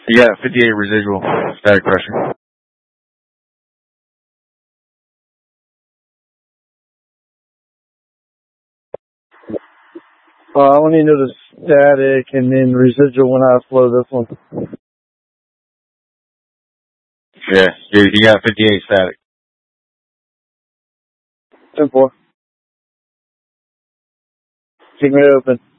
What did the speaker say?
You got 58 residual static pressure. I want to know the static and then residual when I flow this one. Yeah, you got 58 static. 10-4. Keep me open.